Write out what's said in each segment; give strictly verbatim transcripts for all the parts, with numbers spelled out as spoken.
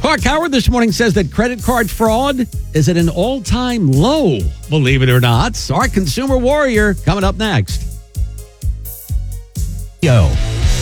Clark Howard this morning says that credit card fraud is at an all-time low, believe it or not. Our consumer warrior coming up next. Yo.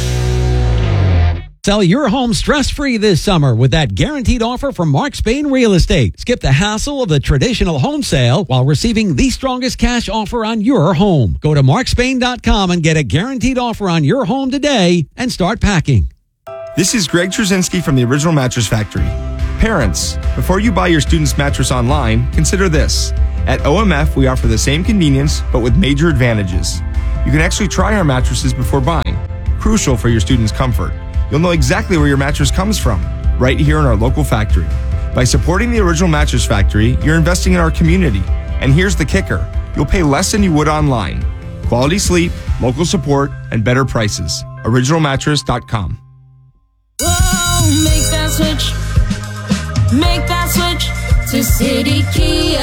Sell your home stress-free this summer with that guaranteed offer from Mark Spain Real Estate. Skip the hassle of the traditional home sale while receiving the strongest cash offer on your home. Go to mark spain dot com and get a guaranteed offer on your home today and start packing. This is Greg Trzynski from the Original Mattress Factory. Parents, before you buy your student's mattress online, consider this. At O M F, we offer the same convenience, but with major advantages. You can actually try our mattresses before buying, crucial for your student's comfort. You'll know exactly where your mattress comes from, right here in our local factory. By supporting the Original Mattress Factory, you're investing in our community. And here's the kicker. You'll pay less than you would online. Quality sleep, local support, and better prices. original mattress dot com. Whoa, make that switch. Make that switch to City Kia.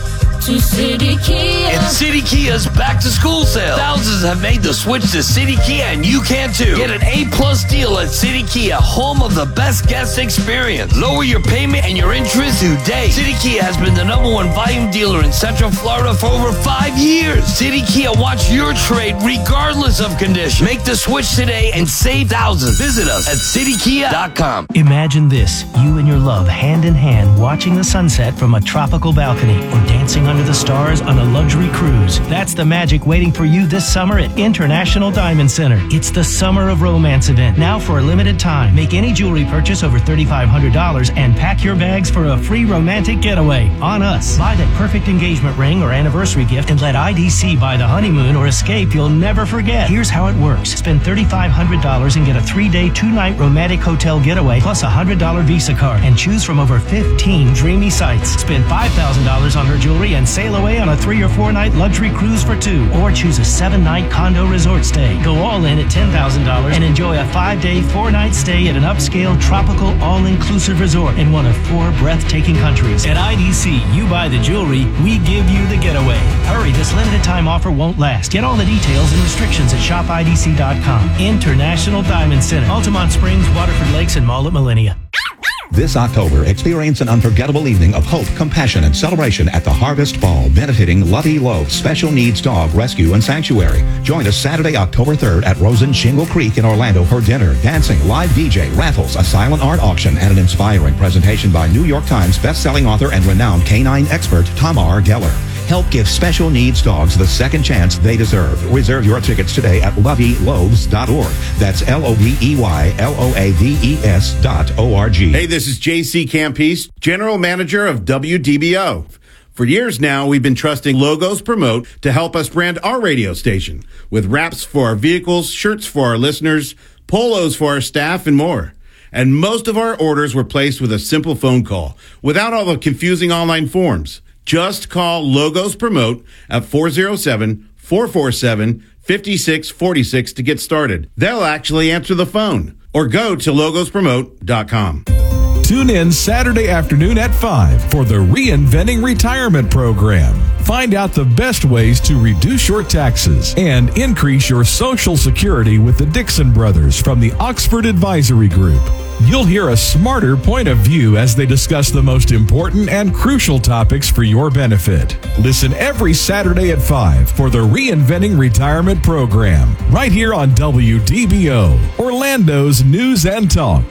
To City Kia. It's City Kia's back to school sale. Thousands have made the switch to City Kia, and you can too. Get an A-plus deal at City Kia, home of the best guest experience. Lower your payment and your interest today. City Kia has been the number one volume dealer in Central Florida for over five years. City Kia wants your trade regardless of condition. Make the switch today and save thousands. Visit us at city kia dot com. Imagine this, you and your love hand in hand watching the sunset from a tropical balcony or dancing under the stars on a luxury cruise. That's the magic waiting for you this summer at International Diamond Center. It's the Summer of Romance event. Now for a limited time, make any jewelry purchase over three thousand five hundred dollars and pack your bags for a free romantic getaway on us. Buy that perfect engagement ring or anniversary gift and let I D C buy the honeymoon or escape you'll never forget. Here's how it works. Spend three thousand five hundred dollars and get a three-day, two-night romantic hotel getaway plus a one hundred dollars Visa card and choose from over fifteen dreamy sites. Spend five thousand dollars on her jewelry and sail away on a three or four night luxury cruise for two, or choose a seven night condo resort stay. Go all in at ten thousand dollars and enjoy a five day, four night stay at an upscale, tropical, all-inclusive resort in one of four breathtaking countries. At I D C, you buy the jewelry, we give you the getaway. Hurry, this limited time offer won't last. Get all the details and restrictions at shop I D C dot com. International Diamond Center, Altamont Springs, Waterford Lakes, and Mall at Millennia. This October, experience an unforgettable evening of hope, compassion, and celebration at the Harvest Ball, benefiting Lovey Loaf Special Needs Dog Rescue and Sanctuary. Join us Saturday, October third at Rosen Shingle Creek in Orlando for dinner, dancing, live D J, raffles, a silent art auction, and an inspiring presentation by New York Times best-selling author and renowned canine expert Tamar Geller. Help give special needs dogs the second chance they deserve. Reserve your tickets today at lovey loaves dot org. That's L O V E Y L O A V E S dot O R G. Hey, this is J C Campese, General Manager of W D B O. For years now, we've been trusting Logos Promote to help us brand our radio station with wraps for our vehicles, shirts for our listeners, polos for our staff, and more. And most of our orders were placed with a simple phone call without all the confusing online forms. Just call Logos Promote at four oh seven, four four seven, five six four six to get started. They'll actually answer the phone, or go to logos promote dot com. Tune in Saturday afternoon at five for the Reinventing Retirement Program. Find out the best ways to reduce your taxes and increase your Social Security with the Dixon Brothers from the Oxford Advisory Group. You'll hear a smarter point of view as they discuss the most important and crucial topics for your benefit. Listen every Saturday at five for the Reinventing Retirement Program, right here on W D B O, Orlando's News and Talk.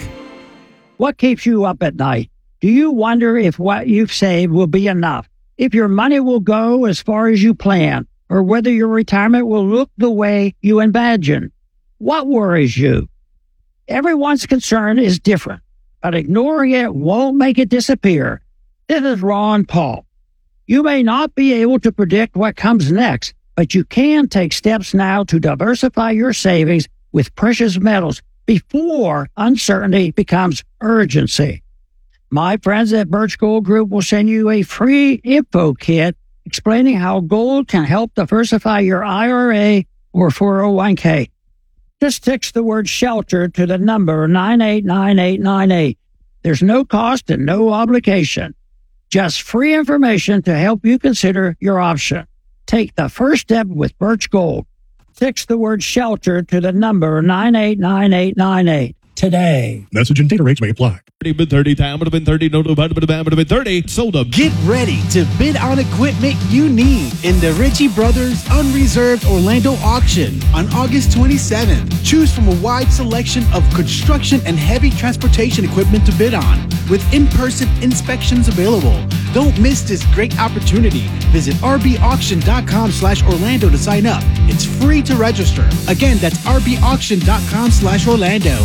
What keeps you up at night? Do you wonder if what you've saved will be enough? If your money will go as far as you plan? Or whether your retirement will look the way you imagine? What worries you? Everyone's concern is different, but ignoring it won't make it disappear. This is Ron Paul. You may not be able to predict what comes next, but you can take steps now to diversify your savings with precious metals before uncertainty becomes urgency. My friends at Birch Gold Group will send you a free info kit explaining how gold can help diversify your I R A or four oh one k. Just text the word SHELTER to the number nine eight nine eight nine eight. There's no cost and no obligation. Just free information to help you consider your option. Take the first step with Birch Gold. Text the word SHELTER to the number nine eight nine eight nine eight. today. Message and data rates may apply. Been thirty, time would have been thirty, no, no, would have been thirty. Sold up. Get ready to bid on equipment you need in the Ritchie Brothers Unreserved Orlando Auction on August twenty-seventh. Choose from a wide selection of construction and heavy transportation equipment to bid on, with in-person inspections available. Don't miss this great opportunity. Visit rbauction.com slash Orlando to sign up. It's free to register. Again, that's rbauction.com slash Orlando.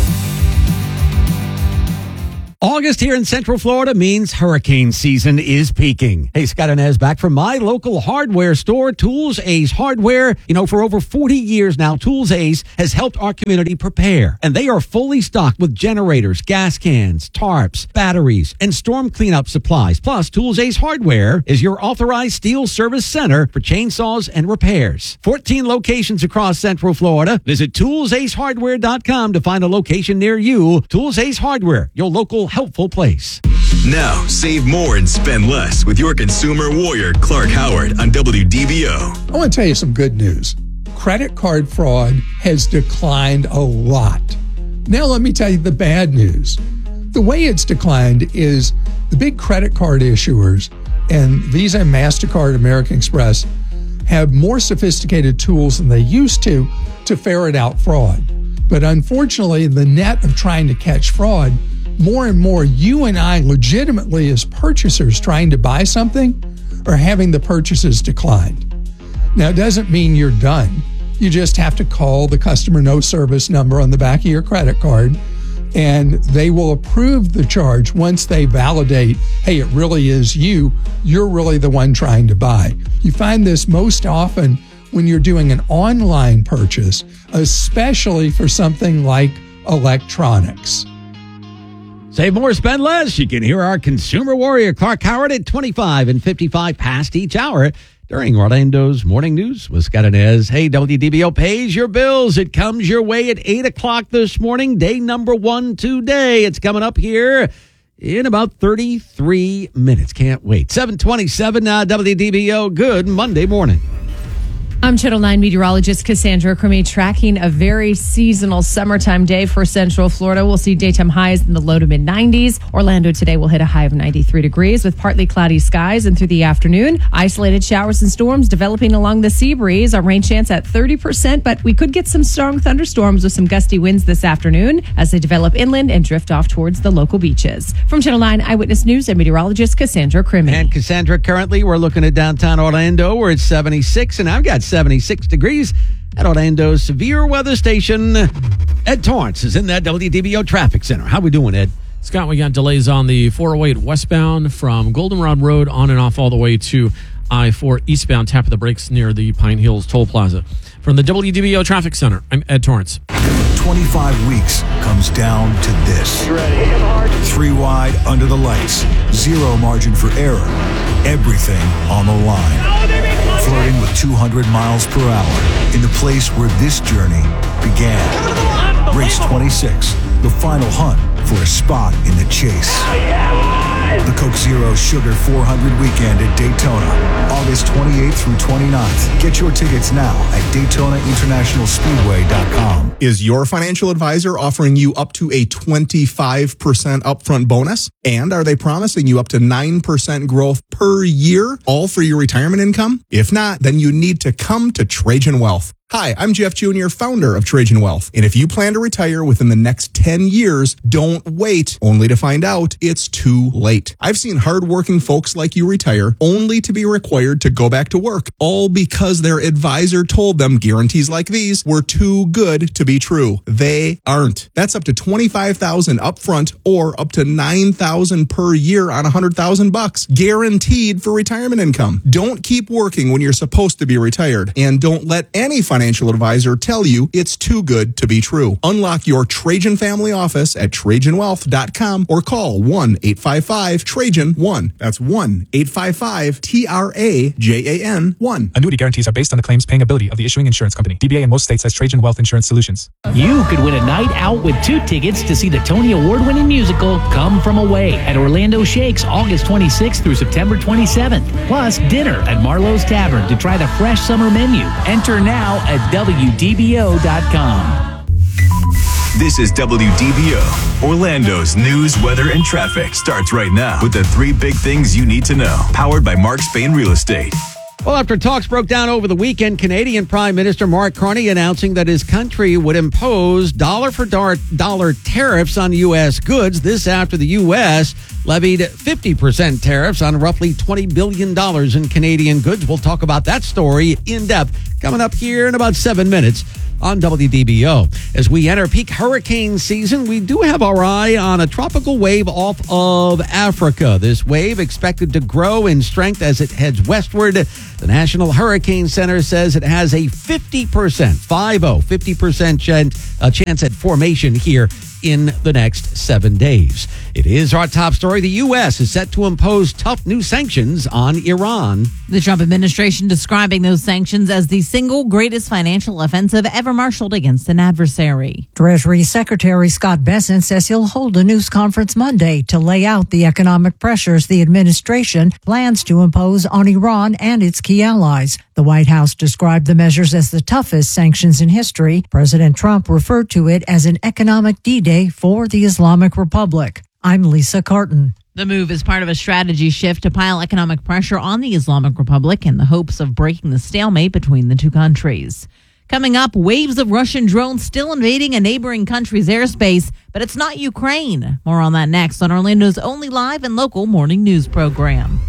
August here in Central Florida means hurricane season is peaking. Hey, Scott Inez back from my local hardware store, Tools Ace Hardware. You know, for over forty years now, Tools Ace has helped our community prepare. And they are fully stocked with generators, gas cans, tarps, batteries, and storm cleanup supplies. Plus, Tools Ace Hardware is your authorized steel service center for chainsaws and repairs. fourteen locations across Central Florida. Visit tools ace hardware dot com to find a location near you. Tools Ace Hardware, your local helpful place. Now, save more and spend less with your consumer warrior, Clark Howard, on W D B O. I want to tell you some good news. Credit card fraud has declined a lot. Now let me tell you the bad news. The way it's declined is the big credit card issuers and Visa, MasterCard, American Express have more sophisticated tools than they used to to ferret out fraud. But unfortunately, the net of trying to catch fraud, more and more you and I legitimately as purchasers trying to buy something are having the purchases declined. Now, it doesn't mean you're done. You just have to call the customer no service number on the back of your credit card, and they will approve the charge once they validate, hey, it really is you. You're really the one trying to buy. You find this most often when you're doing an online purchase, especially for something like electronics. Save more, spend less. You can hear our consumer warrior, Clark Howard, at twenty-five and fifty-five past each hour during Orlando's Morning News with Scott Inez. Hey, W D B O pays your bills. It comes your way at eight o'clock this morning. Day number one today. It's coming up here in about thirty-three minutes. Can't wait. seven twenty-seven uh, W D B O. Good Monday morning. I'm Channel nine meteorologist Cassandra Crummy, tracking a very seasonal summertime day for Central Florida. We'll see daytime highs in the low to mid nineties. Orlando today will hit a high of ninety-three degrees with partly cloudy skies, and through the afternoon, isolated showers and storms developing along the sea breeze. Our rain chance at thirty percent, but we could get some strong thunderstorms with some gusty winds this afternoon as they develop inland and drift off towards the local beaches. From Channel nine Eyewitness News, I'm meteorologist Cassandra Crummy. And Cassandra, currently we're looking at downtown Orlando. We're at seventy-six, and I've got seventy-six degrees at Orlando's severe weather station. Ed Torrance is in that W D B O traffic center. How we doing, Ed? Scott, we got delays on the four oh eight westbound from Goldenrod Road on and off all the way to I four eastbound. Tap of the brakes near the Pine Hills Toll Plaza. From the W D B O traffic center, I'm Ed Torrance. twenty-five weeks comes down to this. You ready? Three wide under the lights. Zero margin for error. Everything on the line. Flirting with two hundred miles per hour in the place where this journey began. Race twenty-six, the final hunt for a spot in the chase. The Coke Zero Sugar four hundred weekend at Daytona, August twenty-eighth through twenty-ninth. Get your tickets now at Daytona International Speedway dot com. Is your financial advisor offering you up to a twenty-five percent upfront bonus? And are they promising you up to nine percent growth per year, all for your retirement income? If not, then you need to come to Trajan Wealth. Hi, I'm Jeff Junior, founder of Trajan Wealth. And if you plan to retire within the next ten years, don't wait only to find out it's too late. I've seen hardworking folks like you retire only to be required to go back to work, all because their advisor told them guarantees like these were too good to be true. They aren't. That's up to twenty-five thousand dollars upfront or up to nine thousand dollars per year on one hundred thousand bucks, guaranteed for retirement income. Don't keep working when you're supposed to be retired, and don't let any financial financial advisor tell you it's too good to be true. Unlock your Trajan family office at Trajan Wealth dot com or call one eight five five Trajan one. That's one eight five five T R A J A N one. Annuity guarantees are based on the claims paying ability of the issuing insurance company. D B A in most states has Trajan Wealth Insurance Solutions. You could win a night out with two tickets to see the Tony Award-winning musical Come From Away at Orlando Shakes August twenty-sixth through September twenty-seventh. Plus dinner at Marlowe's Tavern to try the fresh summer menu. Enter now at W D B O dot com. This is W D B O. Orlando's news, weather, and traffic starts right now with the three big things you need to know. Powered by Mark Spain Real Estate. Well, after talks broke down over the weekend, Canadian Prime Minister Mark Carney announcing that his country would impose dollar-for-dollar tariffs on U S goods. This after the U S levied fifty percent tariffs on roughly twenty billion dollars in Canadian goods. We'll talk about that story in depth coming up here in about seven minutes on W D B O. As we enter peak hurricane season, we do have our eye on a tropical wave off of Africa. This wave expected to grow in strength as it heads westward. The National Hurricane Center says it has a fifty percent, five oh, fifty percent chance, uh, chance at formation here in the next seven days. It is our top story. The U S is set to impose tough new sanctions on Iran. The Trump administration describing those sanctions as the single greatest financial offensive ever marshaled against an adversary. Treasury Secretary Scott Bessent says he'll hold a news conference Monday to lay out the economic pressures the administration plans to impose on Iran and its key allies. The White House described the measures as the toughest sanctions in history. President Trump referred to it as an economic D-Day for the Islamic Republic. I'm Lisa Carton. The move is part of a strategy shift to pile economic pressure on the Islamic Republic in the hopes of breaking the stalemate between the two countries. Coming up, waves of Russian drones still invading a neighboring country's airspace, but it's not Ukraine. More on that next on Orlando's only live and local morning news program.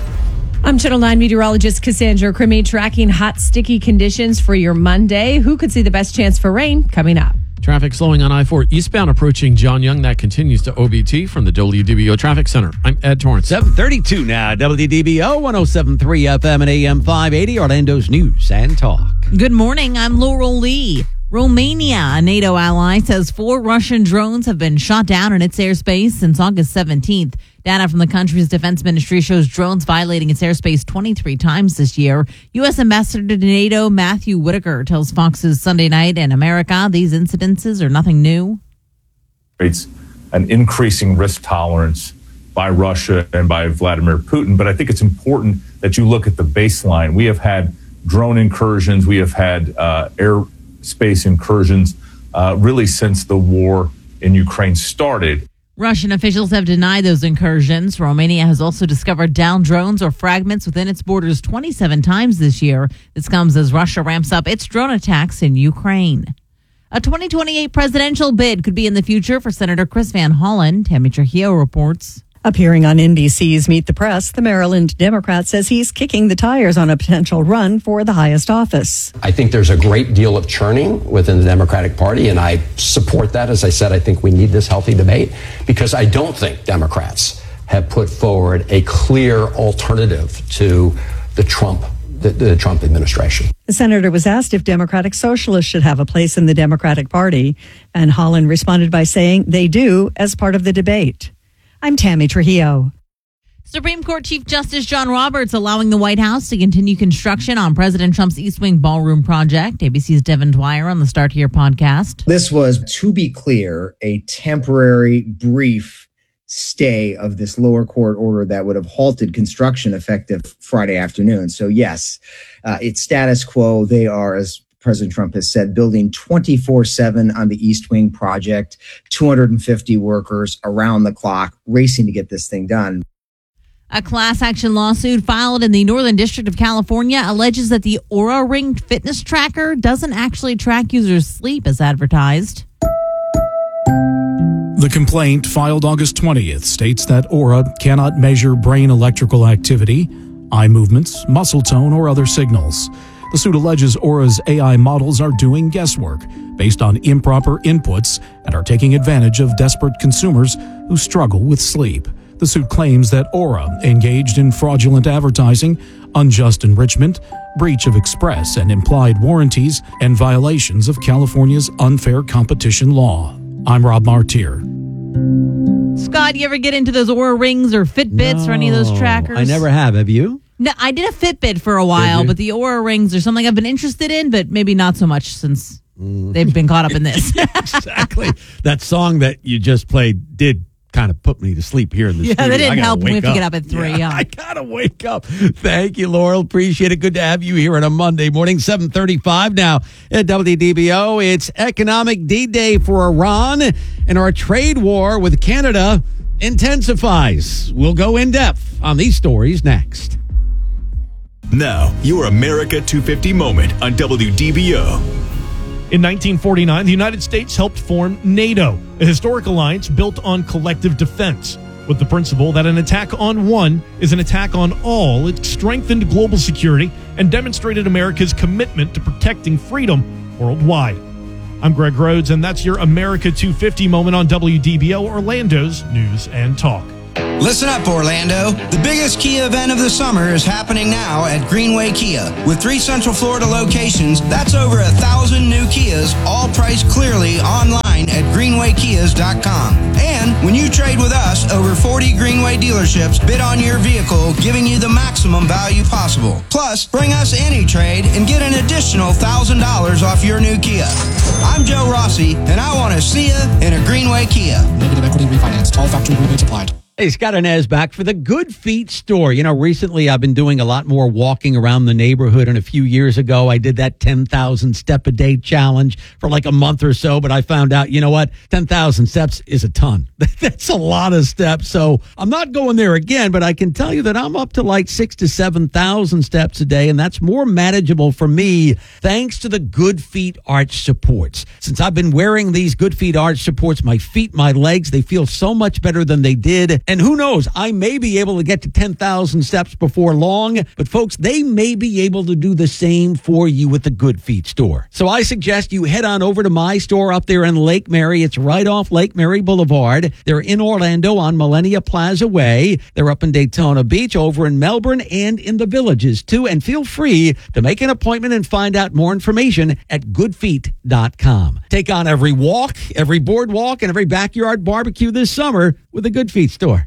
I'm Channel nine meteorologist Cassandra Crimi, tracking hot, sticky conditions for your Monday. Who could see the best chance for rain coming up? Traffic slowing on I four eastbound approaching John Young. That continues to O B T from the W D B O Traffic Center. I'm Ed Torrance. seven thirty-two now. W D B O one oh seven point three F M and A M five eighty, Orlando's news and talk. Good morning. I'm Laurel Lee. Romania, a NATO ally, says four Russian drones have been shot down in its airspace since August seventeenth. Data from the country's defense ministry shows drones violating its airspace twenty-three times this year. U S Ambassador to NATO Matthew Whitaker tells Fox's Sunday Night in America these incidences are nothing new. It's an increasing risk tolerance by Russia and by Vladimir Putin. But I think it's important that you look at the baseline. We have had drone incursions. We have had uh, airspace incursions uh, really since the war in Ukraine started. Russian officials have denied those incursions. Romania has also discovered downed drones or fragments within its borders twenty-seven times this year. This comes as Russia ramps up its drone attacks in Ukraine. A twenty twenty-eight presidential bid could be in the future for Senator Chris Van Hollen. Tammy Trujillo reports. Appearing on N B C's Meet the Press, the Maryland Democrat says he's kicking the tires on a potential run for the highest office. I think there's a great deal of churning within the Democratic Party, and I support that. As I said, I think we need this healthy debate because I don't think Democrats have put forward a clear alternative to the Trump The, the Trump administration. The senator was asked if Democratic Socialists should have a place in the Democratic Party, and Holland responded by saying they do as part of the debate. I'm Tammy Trujillo. Supreme Court Chief Justice John Roberts allowing the White House to continue construction on President Trump's East Wing Ballroom project. A B C's Devin Dwyer on the Start Here podcast. This was, to be clear, a temporary, brief stay of this lower court order that would have halted construction effective Friday afternoon. So yes, uh, it's status quo. They are, as President Trump has said, building twenty-four seven on the East Wing project, two hundred fifty workers around the clock racing to get this thing done. A class action lawsuit filed in the Northern District of California alleges that the Oura Ring fitness tracker doesn't actually track users' sleep as advertised. The complaint, filed August twentieth, states that Oura cannot measure brain electrical activity, eye movements, muscle tone, or other signals. The suit alleges Oura's A I models are doing guesswork based on improper inputs and are taking advantage of desperate consumers who struggle with sleep. The suit claims that Oura engaged in fraudulent advertising, unjust enrichment, breach of express and implied warranties, and violations of California's unfair competition law. I'm Rob Martier. Scott, you ever get into those Oura Rings or Fitbits No, or any of those trackers? I never have. Have you? No, I did a Fitbit for a while, but the Oura Rings are something I've been interested in, but maybe not so much since mm. they've been caught up in this. Exactly. That song that you just played did kind of put me to sleep here in the Yeah, studio. they didn't I gotta help. We wake have to up. get up at three. Yeah, Yeah. I gotta wake up. Thank you, Laurel. Appreciate it. Good to have you here on a Monday morning, seven thirty-five now at W D B O. It's Economic D-Day for Iran, and our trade war with Canada intensifies. We'll go in depth on these stories next. Now, your America two fifty moment on W D B O. In nineteen forty-nine, the United States helped form NATO, a historic alliance built on collective defense. With the principle that an attack on one is an attack on all, it strengthened global security and demonstrated America's commitment to protecting freedom worldwide. I'm Greg Rhodes, and that's your America two fifty moment on W D B O, Orlando's News and Talk. Listen up, Orlando. The biggest Kia event of the summer is happening now at Greenway Kia. With three Central Florida locations, that's over a thousand new Kias, all priced clearly online at greenway kias dot com. And when you trade with us, over forty Greenway dealerships bid on your vehicle, giving you the maximum value possible. Plus, bring us any trade and get an additional one thousand dollars off your new Kia. I'm Joe Rossi, and I want to see you in a Greenway Kia. Negative equity refinance. All factory rebates applied. Hey, Scott Inez back for the Good Feet store. You know, recently I've been doing a lot more walking around the neighborhood, and a few years ago I did that ten thousand step a day challenge for like a month or so, but I found out, you know what, ten thousand steps is a ton. That's a lot of steps, so I'm not going there again, but I can tell you that I'm up to like six to seven thousand steps a day, and that's more manageable for me thanks to the Good Feet Arch Supports. Since I've been wearing these Good Feet Arch Supports, my feet, my legs, they feel so much better than they did. And who knows, I may be able to get to ten thousand steps before long, but folks, they may be able to do the same for you with the Good Feet store. So I suggest you head on over to my store up there in Lake Mary. It's right off Lake Mary Boulevard. They're in Orlando on Millennia Plaza Way. They're up in Daytona Beach, over in Melbourne, and in the Villages too. And feel free to make an appointment and find out more information at good feet dot com. Take on every walk, every boardwalk, and every backyard barbecue this summer with the Good Feet store.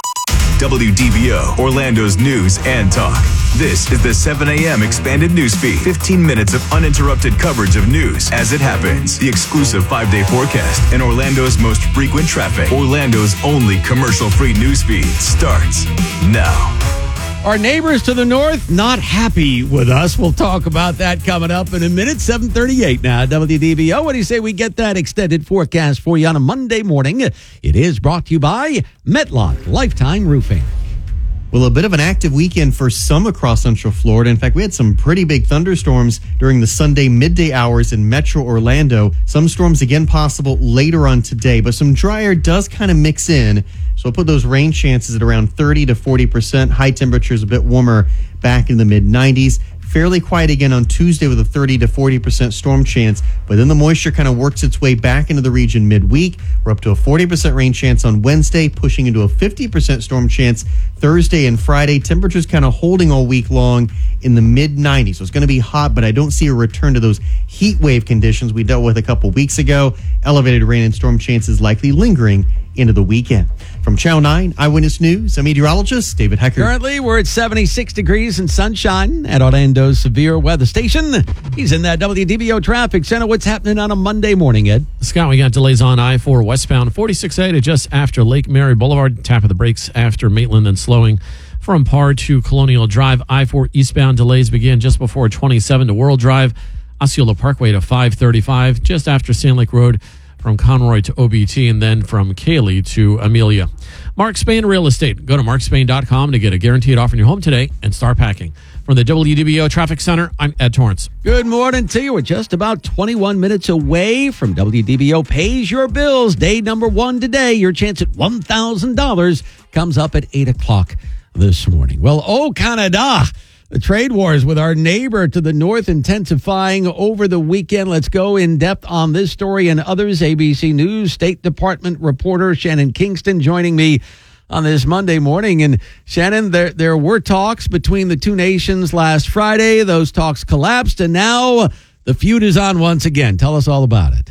W D B O, Orlando's News and Talk. This is the seven a.m. expanded news feed. fifteen minutes of uninterrupted coverage of news as it happens. The exclusive five-day forecast and Orlando's most frequent traffic. Orlando's only commercial-free news feed starts now. Our neighbors to the north, not happy with us. We'll talk about that coming up in a minute. seven thirty-eight now, W D B O. What do you say we get that extended forecast for you on a Monday morning? It is brought to you by Metlock Lifetime Roofing. Well, a bit of an active weekend for some across Central Florida. In fact, we had some pretty big thunderstorms during the Sunday midday hours in Metro Orlando. Some storms again possible later on today, but some dry air does kind of mix in. So we'll put those rain chances at around thirty to forty percent. High temperatures a bit warmer back in the mid nineties. Fairly quiet again on Tuesday with a thirty to forty percent storm chance, but then the moisture kind of works its way back into the region midweek. We're up to a forty percent rain chance on Wednesday, pushing into a fifty percent storm chance Thursday and Friday. Temperatures kind of holding all week long in the mid nineties. So it's going to be hot, but I don't see a return to those heat wave conditions we dealt with a couple weeks ago. Elevated rain and storm chances likely lingering into the weekend. From Channel nine Eyewitness News, I'm meteorologist David Hecker. Currently, we're at seventy-six degrees and sunshine at Orlando's Severe Weather Station. He's in that W D B O Traffic Center. What's happening on a Monday morning, Ed? Scott, we got delays on I four westbound, forty-six A to just after Lake Mary Boulevard. Tap of the brakes after Maitland and slowing from Parr to Colonial Drive. I four eastbound delays begin just before twenty-seven to World Drive. Osceola Parkway to five thirty-five, just after Sand Lake Road from Conroy to O B T, and then from Cayley to Amelia. Mark Spain Real Estate. Go to mark spain dot com to get a guaranteed offer in your home today and start packing. From the W D B O Traffic Center, I'm Ed Torrance. Good morning to you. We're just about twenty-one minutes away from W D B O Pays Your Bills. Day number one today. Your chance at one thousand dollars comes up at eight o'clock this morning. Well, oh, Canada. The trade wars with our neighbor to the north intensifying over the weekend. Let's go in depth on this story and others. A B C News State Department reporter Shannon Kingston joining me on this Monday morning. And Shannon, there there were talks between the two nations last Friday. Those talks collapsed, and now the feud is on once again. Tell us all about it.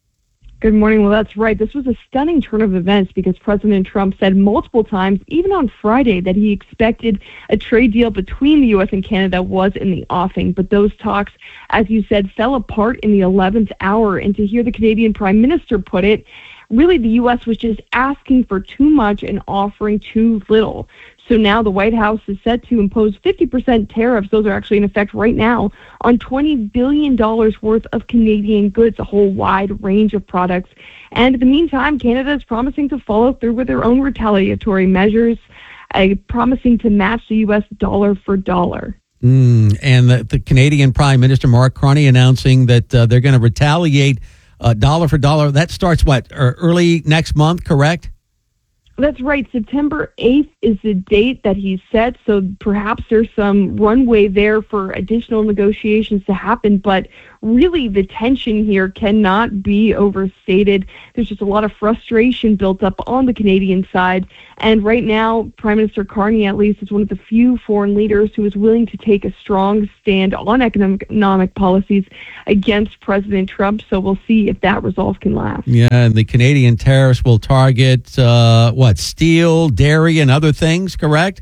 Good morning. Well, that's right. This was a stunning turn of events because President Trump said multiple times, even on Friday, that he expected a trade deal between the U S and Canada was in the offing. But those talks, as you said, fell apart in the eleventh hour. And to hear the Canadian Prime Minister put it, really the U S was just asking for too much and offering too little. So now the White House is set to impose fifty percent tariffs. Those are actually in effect right now on twenty billion dollars worth of Canadian goods, a whole wide range of products. And in the meantime, Canada is promising to follow through with their own retaliatory measures, uh, promising to match the U S dollar for dollar. Mm, and the, the Canadian Prime Minister, Mark Carney, announcing that uh, they're going to retaliate uh, dollar for dollar. That starts, what, early next month, correct? That's right. September eighth is the date that he set, so perhaps there's some runway there for additional negotiations to happen, but really the tension here cannot be overstated. There's just a lot of frustration built up on the Canadian side, and right now, Prime Minister Carney, at least, is one of the few foreign leaders who is willing to take a strong stand on economic policies against President Trump, so we'll see if that resolve can last. Yeah, and the Canadian tariffs will target, uh, what, steel, dairy, and other things, correct?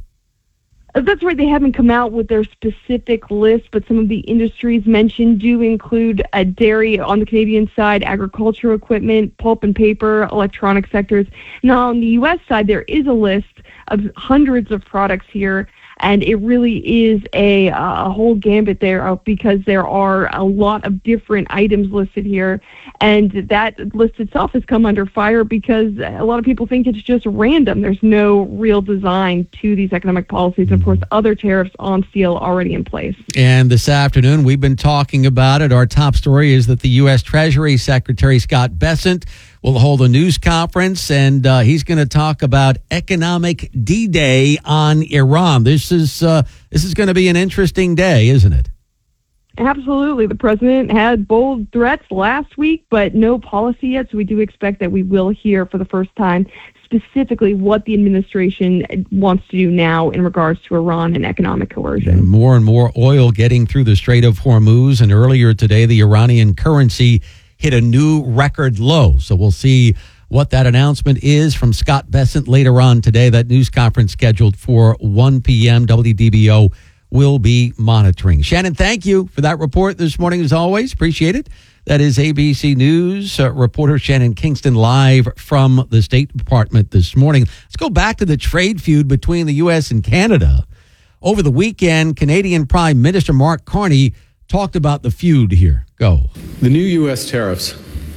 That's right. They haven't come out with their specific list, but some of the industries mentioned do include uh, dairy on the Canadian side, agricultural equipment, pulp and paper, electronic sectors. Now, on the U S side, there is a list of hundreds of products here, and it really is a, a whole gambit there because there are a lot of different items listed here, and that list itself has come under fire because a lot of people think it's just random. There's no real design to these economic policies, and of course, other tariffs on steel already in place. And this afternoon, we've been talking about it. Our top story is that the U S. Treasury Secretary Scott Bessent will hold a news conference, and uh, he's going to talk about economic D-Day on Iran. This is uh, this is going to be an interesting day, isn't it? Absolutely. The president had bold threats last week, but no policy yet, so we do expect that we will hear for the first time specifically what the administration wants to do now in regards to Iran and economic coercion. And more and more oil getting through the Strait of Hormuz, and earlier today, the Iranian currency hit a new record low. So we'll see what that announcement is from Scott Bessent later on today. That news conference scheduled for one p.m. W D B O will be monitoring. Shannon, thank you for that report this morning, as always. Appreciate it. That is A B C News uh, reporter Shannon Kingston live from the State Department this morning. Let's go back to the trade feud between the U S and Canada. Over the weekend, Canadian Prime Minister Mark Carney talked about the feud here. Go. The new U S tariffs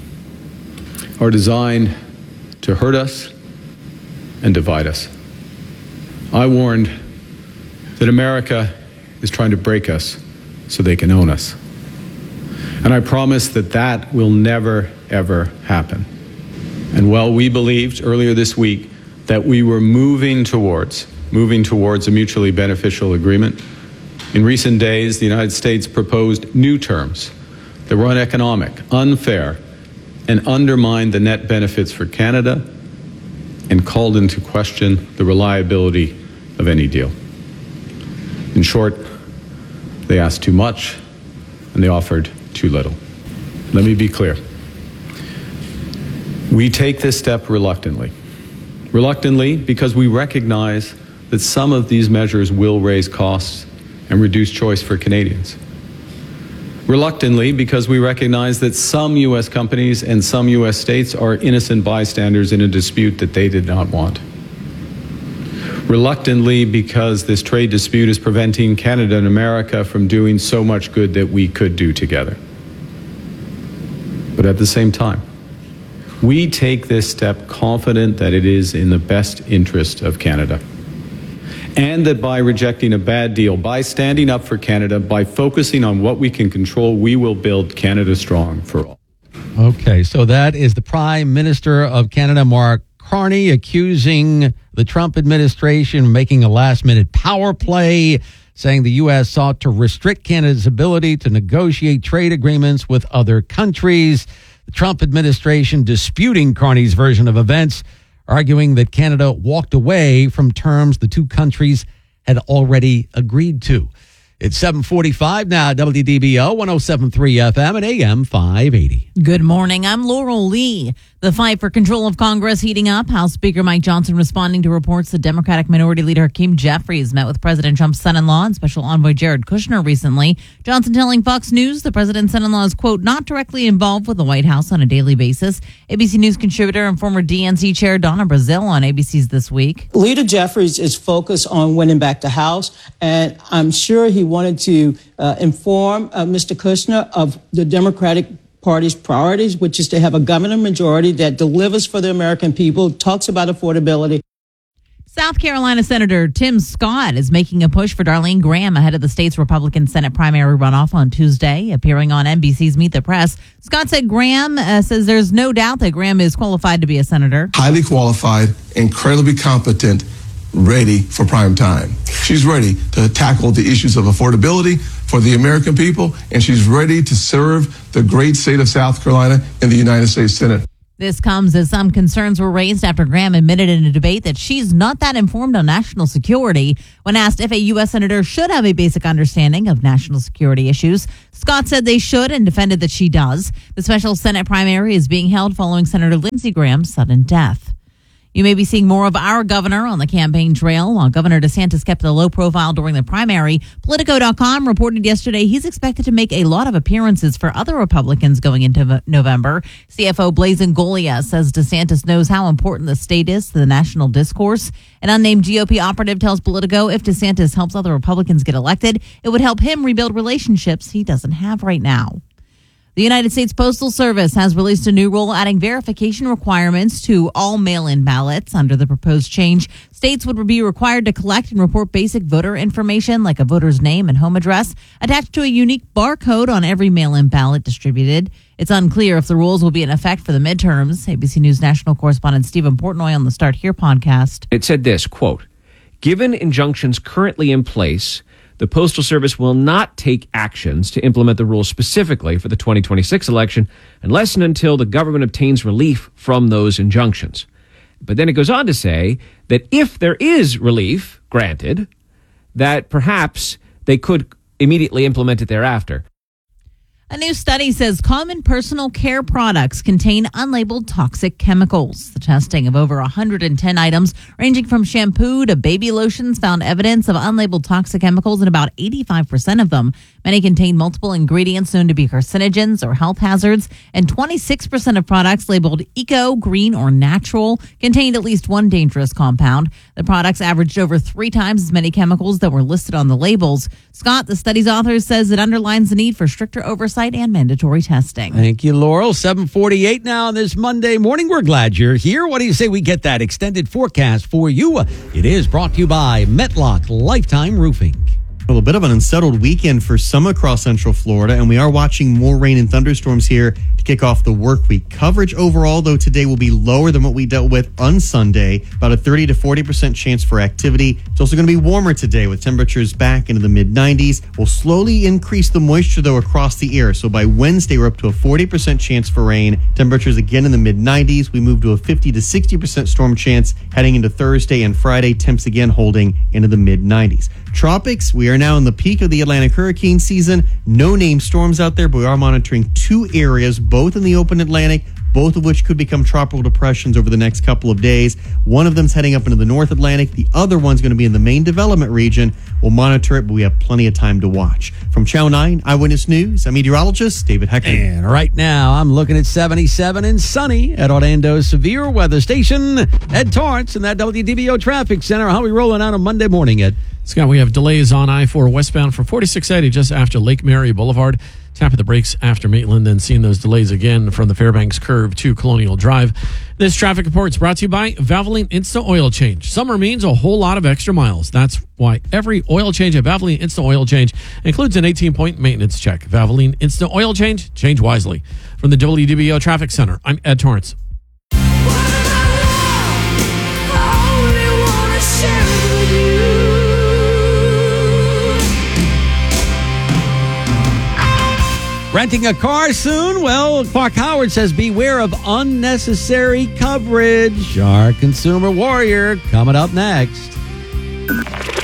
are designed to hurt us and divide us. I warned that America is trying to break us so they can own us. And I promise that that will never, ever happen. And while we believed earlier this week that we were moving towards, moving towards a mutually beneficial agreement, in recent days, the United States proposed new terms that were uneconomic, unfair, and undermined the net benefits for Canada and called into question the reliability of any deal. In short, they asked too much and they offered too little. Let me be clear. We take this step reluctantly. Reluctantly because we recognize that some of these measures will raise costs and reduce choice for Canadians. Reluctantly, because we recognize that some U S companies and some U S states are innocent bystanders in a dispute that they did not want. Reluctantly, because this trade dispute is preventing Canada and America from doing so much good that we could do together. But at the same time, we take this step confident that it is in the best interest of Canada. And that by rejecting a bad deal, by standing up for Canada, by focusing on what we can control, we will build Canada strong for all. Okay, so that is the Prime Minister of Canada, Mark Carney, accusing the Trump administration of making a last-minute power play, saying the U S sought to restrict Canada's ability to negotiate trade agreements with other countries. The Trump administration disputing Carney's version of events, arguing that Canada walked away from terms the two countries had already agreed to. It's seven forty-five now, W D B O, one oh seven point three F M and A M five eighty. Good morning. I'm Laurel Lee. The fight for control of Congress heating up. House Speaker Mike Johnson responding to reports that Democratic Minority Leader Hakeem Jeffries met with President Trump's son-in-law and Special Envoy Jared Kushner recently. Johnson telling Fox News the president's son-in-law is, quote, not directly involved with the White House on a daily basis. A B C News contributor and former D N C chair Donna Brazile on A B C's This Week. Leader Jeffries is focused on winning back the House, and I'm sure he wanted to uh, inform uh, Mister Kushner of the Democratic Party's priorities, which is to have a governor majority that delivers for the American people, talks about affordability. South Carolina Senator Tim Scott is making a push for Darlene Graham ahead of the state's Republican Senate primary runoff on Tuesday. Appearing on N B C's Meet the Press, Scott said Graham uh, says there's no doubt that Graham is qualified to be a senator. Highly qualified, incredibly competent, ready for prime time. She's ready to tackle the issues of affordability for the American people, and she's ready to serve the great state of South Carolina in the United States Senate. This comes as some concerns were raised after Graham admitted in a debate that she's not that informed on national security. When asked if a U S senator should have a basic understanding of national security issues, Scott said they should and defended that she does. The special Senate primary is being held following Senator Lindsey Graham's sudden death. You may be seeing more of our governor on the campaign trail. While Governor DeSantis kept a low profile during the primary, Politico dot com reported yesterday he's expected to make a lot of appearances for other Republicans going into November. C F O Blazin Golia says DeSantis knows how important the state is to the national discourse. An unnamed G O P operative tells Politico if DeSantis helps other Republicans get elected, it would help him rebuild relationships he doesn't have right now. The United States Postal Service has released a new rule adding verification requirements to all mail-in ballots. Under the proposed change, states would be required to collect and report basic voter information like a voter's name and home address attached to a unique barcode on every mail-in ballot distributed. It's unclear if the rules will be in effect for the midterms. A B C News national correspondent Stephen Portnoy on the Start Here podcast. It said this, quote, given injunctions currently in place, the Postal Service will not take actions to implement the rules specifically for the twenty twenty-six election unless and until the government obtains relief from those injunctions. But then it goes on to say that if there is relief granted, that perhaps they could immediately implement it thereafter. A new study says common personal care products contain unlabeled toxic chemicals. The testing of over one hundred ten items, ranging from shampoo to baby lotions, found evidence of unlabeled toxic chemicals in about eighty-five percent of them. Many contain multiple ingredients known to be carcinogens or health hazards, and twenty-six percent of products labeled eco, green, or natural contained at least one dangerous compound. The products averaged over three times as many chemicals that were listed on the labels. Scott, the study's author, says it underlines the need for stricter oversight and mandatory testing. Thank you, Laurel. seven forty-eight now on this Monday morning. We're glad you're here. What do you say we get that extended forecast for you? It is brought to you by Metlock Lifetime Roofing. Well, a bit of an unsettled weekend for some across Central Florida, and we are watching more rain and thunderstorms here to kick off the work week. Coverage overall, though, today will be lower than what we dealt with on Sunday, about a thirty to forty percent chance for activity. It's also going to be warmer today with temperatures back into the mid nineties. We'll slowly increase the moisture, though, across the air. So by Wednesday, we're up to a forty percent chance for rain. Temperatures again in the mid nineties. We move to a fifty to sixty percent storm chance heading into Thursday and Friday. Temps again holding into the mid nineties. Tropics, we are now in the peak of the Atlantic hurricane season. No named storms out there, but we are monitoring two areas, both in the open Atlantic, both of which could become tropical depressions over the next couple of days. One of them's heading up into the North Atlantic. The other one's going to be in the main development region. We'll monitor it, but we have plenty of time to watch. From Channel nine Eyewitness News, I'm meteorologist David Heckler. And right now, I'm looking at seventy-seven and sunny at Orlando's Severe Weather Station. Ed Torrance in that W D B O Traffic Center. How are we rolling out on Monday morning, Ed? Scott, we have delays on I four westbound for forty-six eighty just after Lake Mary Boulevard. Tapping the brakes after Maitland, then seeing those delays again from the Fairbanks curve to Colonial Drive. This traffic report is brought to you by Valvoline Instant Oil Change. Summer means a whole lot of extra miles. That's why every oil change at Valvoline Instant Oil Change includes an eighteen-point maintenance check. Valvoline Instant Oil Change, change wisely. From the W D B O Traffic Center, I'm Ed Torrance. Renting a car soon? Well, Clark Howard says beware of unnecessary coverage. Our consumer warrior coming up next.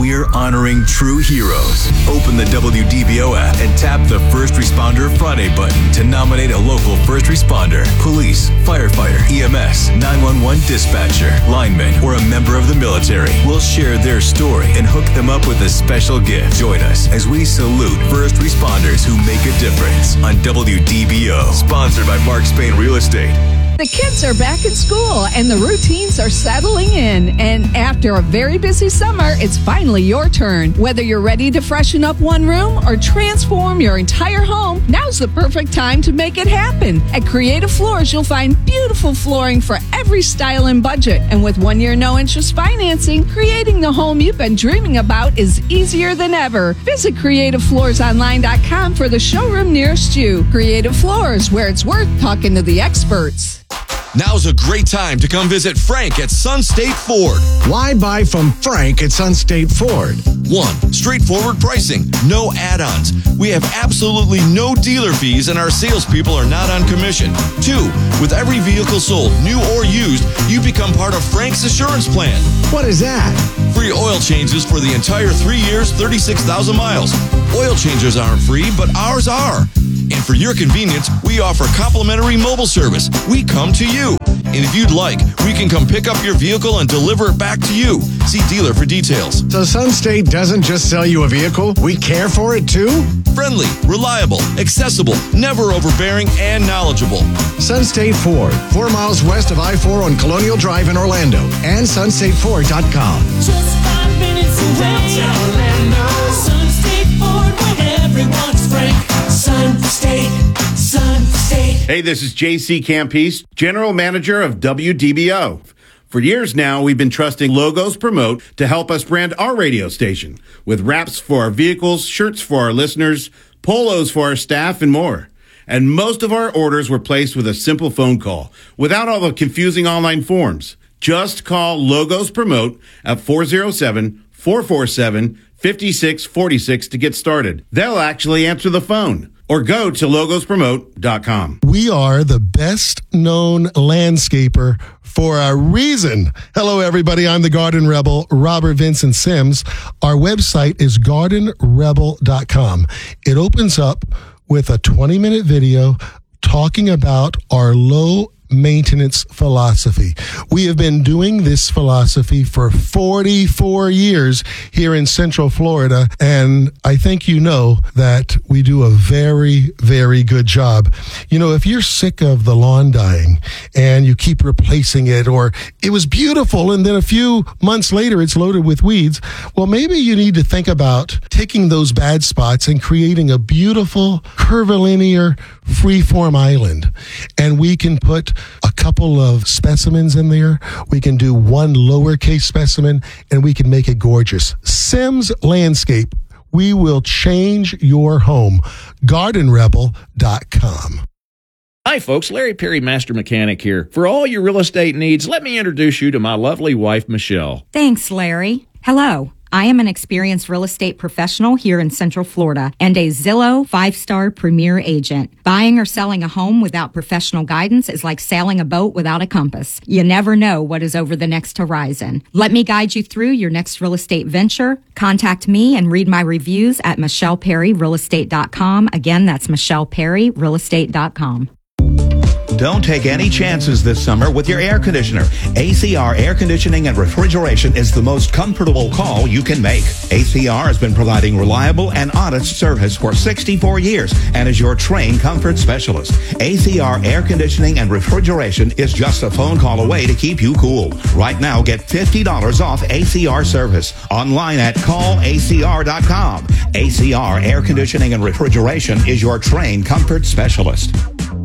we're honoring true heroes. Open the W D B O app and tap the First Responder Friday button to nominate a local first responder, police, firefighter, E M S, nine one one dispatcher, lineman, or a member of the military. We'll share their story and hook them up with a special gift. Join us as we salute first responders who make a difference on W D B O. Sponsored by Mark Spain Real Estate. The kids are back in school and the routines are settling in. And after a very busy summer, it's finally your turn. Whether you're ready to freshen up one room or transform your entire home, now's the perfect time to make it happen. At Creative Floors, you'll find beautiful flooring for every style and budget. And with one year no interest financing, creating the home you've been dreaming about is easier than ever. Visit creative floors online dot com for the showroom nearest you. Creative Floors, where it's worth talking to the experts. Now's a great time to come visit Frank at Sun State Ford. Why buy from Frank at Sun State Ford? One, straightforward pricing, no add-ons. We have absolutely no dealer fees and our salespeople are not on commission. Two, with every vehicle sold, new or used, you become part of Frank's Assurance Plan. What is that? Free oil changes for the entire three years, thirty-six thousand miles. Oil changes aren't free, but ours are. And for your convenience, we offer complimentary mobile service. We come to you. And if you'd like, we can come pick up your vehicle and deliver it back to you. See dealer for details. So Sun State doesn't just sell you a vehicle, we care for it too? Friendly, reliable, accessible, never overbearing, and knowledgeable. Sun State Ford, four miles west of I four on Colonial Drive in Orlando, and sun state ford dot com. Just five minutes away, Orlando. Sun State Ford, where everyone's frank. Sun State, Sun State. Hey, this is J C Campese, General Manager of W D B O. For years now, we've been trusting Logos Promote to help us brand our radio station with wraps for our vehicles, shirts for our listeners, polos for our staff, and more. And most of our orders were placed with a simple phone call without all the confusing online forms. Just call Logos Promote at four oh seven, four four seven, five six four six to get started. They'll actually answer the phone. Or go to logos promote dot com. We are the best known landscaper for a reason. Hello, everybody. I'm the Garden Rebel, Robert Vincent Sims. Our website is garden rebel dot com. It opens up with a twenty minute video talking about our low maintenance philosophy. We have been doing this philosophy for forty-four years here in Central Florida, and I think you know that we do a very, very good job. You know, if you're sick of the lawn dying and you keep replacing it, or it was beautiful and then a few months later it's loaded with weeds, well, maybe you need to think about taking those bad spots and creating a beautiful curvilinear freeform island. And we can put a couple of specimens in there. We can do one lowercase specimen, and we can make it gorgeous. Sims Landscape. We will change your home. garden rebel dot com. Hi, folks. Larry Perry, Master Mechanic here. For all your real estate needs, let me introduce you to my lovely wife, Michelle. Thanks, Larry. Hello. I am an experienced real estate professional here in Central Florida and a Zillow five-star premier agent. Buying or selling a home without professional guidance is like sailing a boat without a compass. You never know what is over the next horizon. Let me guide you through your next real estate venture. Contact me and read my reviews at michelle perry real estate dot com. Again, that's michelle perry real estate dot com. Don't take any chances this summer with your air conditioner. A C R Air Conditioning and Refrigeration is the most comfortable call you can make. A C R has been providing reliable and honest service for sixty-four years and is your trained comfort specialist. A C R Air Conditioning and Refrigeration is just a phone call away to keep you cool. Right now, get fifty dollars off A C R service online at call A C R dot com. A C R Air Conditioning and Refrigeration is your trained comfort specialist.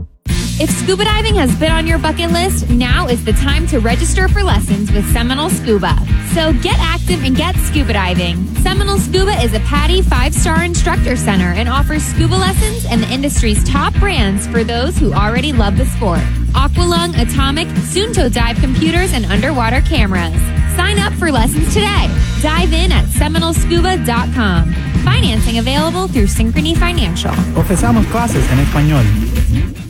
If scuba diving has been on your bucket list, now is the time to register for lessons with Seminole Scuba. So get active and get scuba diving. Seminole Scuba is a PADI five-star instructor center and offers scuba lessons and the industry's top brands for those who already love the sport. Aqualung, Atomic, Sunto Dive computers, and underwater cameras. Sign up for lessons today. Dive in at seminole scuba dot com. Financing available through Synchrony Financial. Ofrecemos clases en español.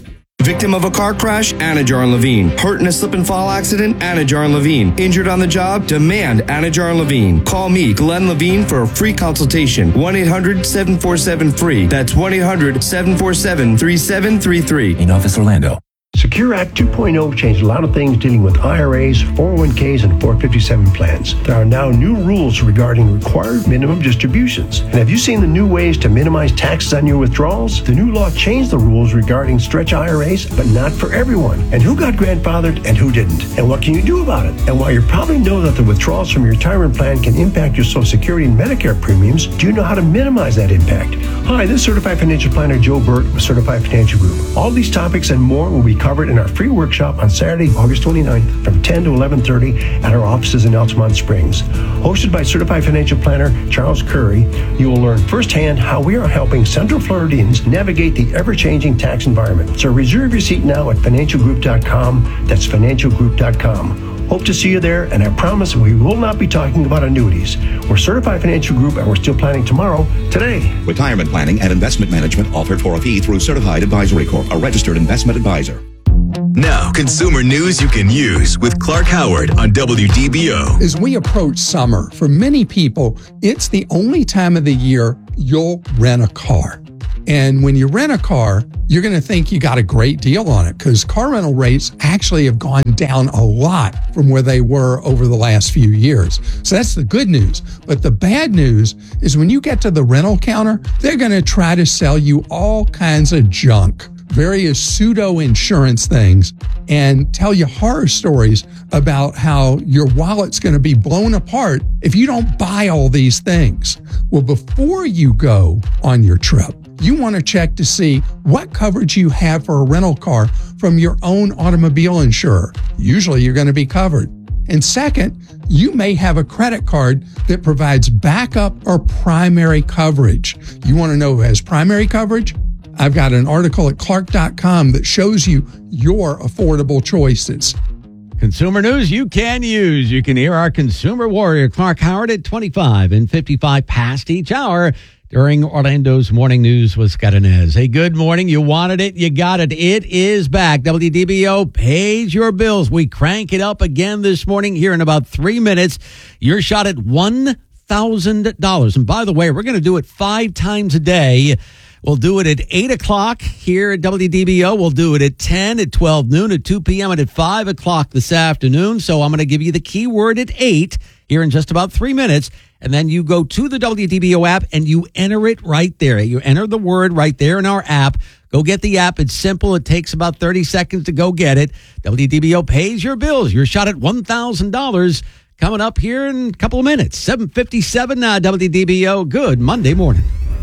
Victim of a car crash? Anajar and Levine. Hurt in a slip and fall accident? Anajar and Levine. Injured on the job? Demand Anajar and Levine. Call me, Glenn Levine, for a free consultation. one eight hundred seven four seven free. That's one eight hundred seven four seven three seven three three. In Office Orlando. Secure Act two point oh changed a lot of things dealing with I R As, four oh one k's, and four fifty-seven plans. There are now new rules regarding required minimum distributions. And have you seen the new ways to minimize taxes on your withdrawals? The new law changed the rules regarding stretch I R As, but not for everyone. And who got grandfathered and who didn't? And what can you do about it? And while you probably know that the withdrawals from your retirement plan can impact your Social Security and Medicare premiums, do you know how to minimize that impact? Hi, this is Certified Financial Planner Joe Burt with Certified Financial Group. All these topics and more will be covered in our free workshop on Saturday, August twenty-ninth from ten to eleven thirty at our offices in Altamont Springs. Hosted by Certified Financial Planner Charles Curry, you will learn firsthand how we are helping Central Floridians navigate the ever-changing tax environment. So reserve your seat now at financial group dot com. That's financial group dot com. Hope to see you there, and I promise we will not be talking about annuities. We're Certified Financial Group, and we're still planning tomorrow, today. Retirement planning and investment management offered for a fee through Certified Advisory Corp, a registered investment advisor. Now, consumer news you can use with Clark Howard on W D B O. As we approach summer, for many people, it's the only time of the year you'll rent a car. And when you rent a car, you're going to think you got a great deal on it because car rental rates actually have gone down a lot from where they were over the last few years. So that's the good news. But the bad news is when you get to the rental counter, they're going to try to sell you all kinds of junk, various pseudo insurance things, and tell you horror stories about how your wallet's going to be blown apart if you don't buy all these things. Well, before you go on your trip, you want to check to see what coverage you have for a rental car from your own automobile insurer. Usually you're going to be covered. And second, you may have a credit card that provides backup or primary coverage. You want to know who has primary coverage? I've got an article at clark dot com that shows you your affordable choices. Consumer news you can use. You can hear our consumer warrior, Clark Howard, at twenty-five and fifty-five past each hour during Orlando's Morning News with Scott Inez. Hey, good morning. You wanted it. You got it. It is back. W D B O pays your bills. We crank it up again this morning here in about three minutes. Your shot at one thousand dollars. And by the way, we're going to do it five times a day. We'll do it at eight o'clock here at W D B O. We'll do it at ten, at twelve noon, at two p.m., and at five o'clock this afternoon. So I'm going to give you the keyword at eight here in just about three minutes. And then you go to the W D B O app and you enter it right there. You enter the word right there in our app. Go get the app. It's simple. It takes about thirty seconds to go get it. W D B O pays your bills. Your shot at one thousand dollars coming up here in a couple of minutes. seven fifty-seven now, W D B O. Good Monday morning.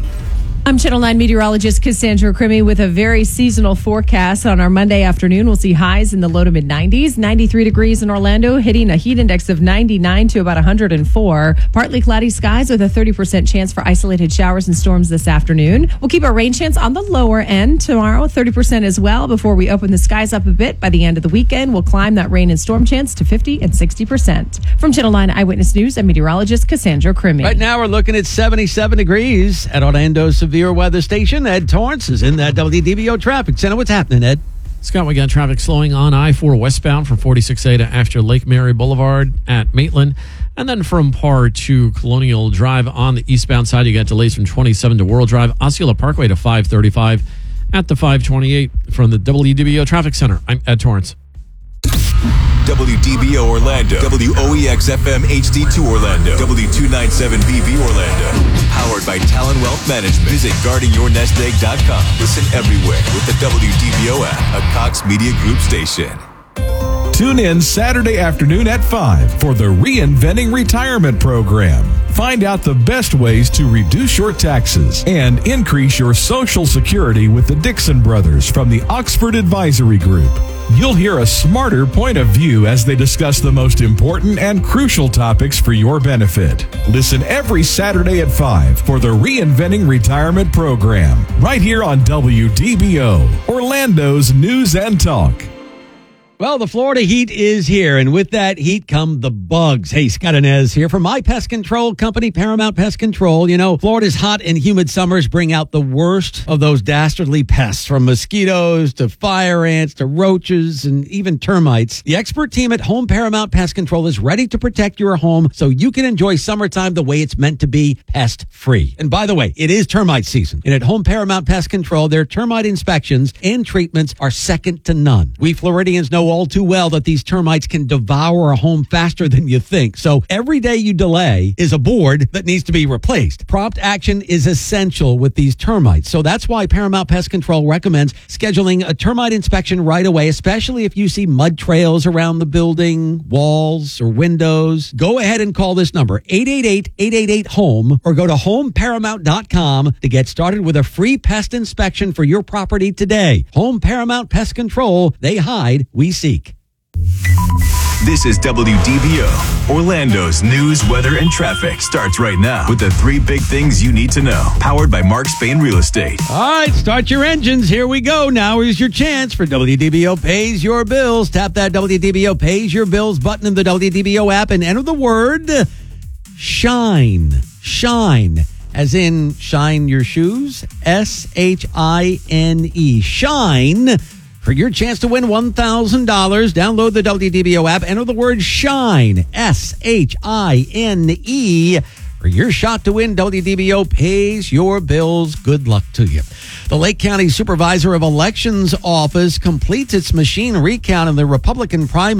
I'm Channel nine meteorologist Cassandra Crimmy with a very seasonal forecast on our Monday afternoon. We'll see highs in the low to mid nineties, ninety-three degrees in Orlando, hitting a heat index of ninety-nine to about one hundred four. Partly cloudy skies with a thirty percent chance for isolated showers and storms this afternoon. We'll keep our rain chance on the lower end tomorrow, thirty percent as well, before we open the skies up a bit. By the end of the weekend, we'll climb that rain and storm chance to fifty and sixty percent. From Channel nine Eyewitness News, I'm meteorologist Cassandra Crimmy. Right now, we're looking at seventy-seven degrees at Orlando's Severe Weather Station. Ed Torrance is in that W D B O traffic center. What's happening, Ed? Scott, we got traffic slowing on I four westbound from forty-six A to after Lake Mary Boulevard at Maitland. And then from Parr to Colonial Drive on the eastbound side, you got delays from twenty-seven to World Drive, Osceola Parkway to five thirty-five at the five twenty-eight. From the W D B O traffic center, I'm Ed Torrance. W D B O Orlando, W O E X F M H D two Orlando, W two ninety-seven B V Orlando. Powered by Talon Wealth Management. Visit guarding your nest egg dot com. Listen everywhere with the W D B O app, a Cox Media Group station. Tune in Saturday afternoon at five for the Reinventing Retirement Program. Find out the best ways to reduce your taxes and increase your Social Security with the Dixon Brothers from the Oxford Advisory Group. You'll hear a smarter point of view as they discuss the most important and crucial topics for your benefit. Listen every Saturday at five for the Reinventing Retirement Program, right here on W D B O, Orlando's News and Talk. Well, the Florida heat is here, and with that heat come the bugs. Hey, Scott Inez here from my pest control company, Paramount Pest Control. You know, Florida's hot and humid summers bring out the worst of those dastardly pests, from mosquitoes to fire ants to roaches and even termites. The expert team at Home Paramount Pest Control is ready to protect your home so you can enjoy summertime the way it's meant to be, pest-free. And by the way, it is termite season, and at Home Paramount Pest Control, their termite inspections and treatments are second to none. We Floridians know all too well that these termites can devour a home faster than you think. So every day you delay is a board that needs to be replaced. Prompt action is essential with these termites. So that's why Paramount Pest Control recommends scheduling a termite inspection right away, especially if you see mud trails around the building, walls, or windows. Go ahead and call this number, eight eight eight, eight eight eight, HOME, or go to home paramount dot com to get started with a free pest inspection for your property today. Home Paramount Pest Control. They hide, we seek. This is W D B O, Orlando's news, weather, and traffic. Starts right now with the three big things you need to know. Powered by Mark Spain Real Estate. All right, start your engines. Here we go. Now is your chance for W D B O Pays Your Bills. Tap that W D B O Pays Your Bills button in the W D B O app and enter the word shine. Shine. As in shine your shoes. S H I N E. Shine. For your chance to win one thousand dollars, download the W D B O app, enter the word SHINE, S H I N E, for your shot to win W D B O Pays Your Bills. Good luck to you. The Lake County Supervisor of Elections Office completes its machine recount in the Republican primary.